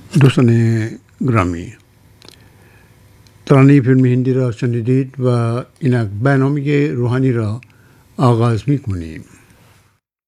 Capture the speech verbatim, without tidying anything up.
دوستان گرامی، ترانه فیلم هندی را شنیدید و اینک برنامه روحانی را آغاز می کنیم.